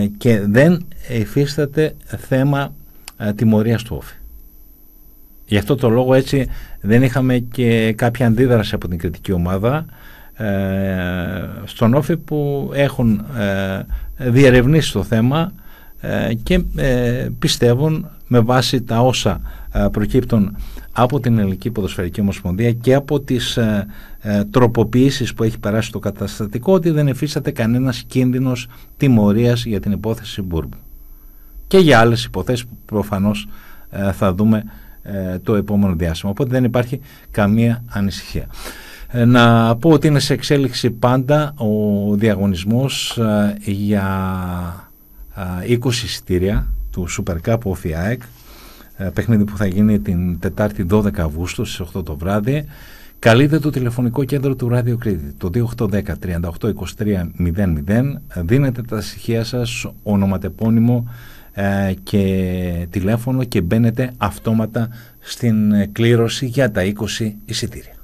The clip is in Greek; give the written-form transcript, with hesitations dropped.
και δεν υφίσταται θέμα τιμωρίας του Όφη. Γι' αυτό το λόγο έτσι δεν είχαμε και κάποια αντίδραση από την κριτική ομάδα στον Όφη, που έχουν διερευνήσει το θέμα και πιστεύουν, με βάση τα όσα προκύπτουν από την Ελληνική Ποδοσφαιρική Ομοσπονδία και από τις τροποποιήσεις που έχει περάσει το καταστατικό, ότι δεν υφίσταται κανένας κίνδυνος τιμωρίας για την υπόθεση Μπούρμπου και για άλλες υποθέσεις που προφανώς θα δούμε το επόμενο διάστημα. Οπότε δεν υπάρχει καμία ανησυχία. Να πω ότι είναι σε εξέλιξη πάντα ο διαγωνισμός για 20 εισιτήρια του Super Cup Όφη ΑΕΚ, παιχνίδι που θα γίνει την Τετάρτη 12 Αυγούστου στις 8 το βράδυ. Καλείτε το τηλεφωνικό κέντρο του Radio Credit, το 2810 38 23 00. Δίνετε τα στοιχεία σας, ονοματεπώνυμο και τηλέφωνο και μπαίνετε αυτόματα στην κλήρωση για τα 20 εισιτήρια.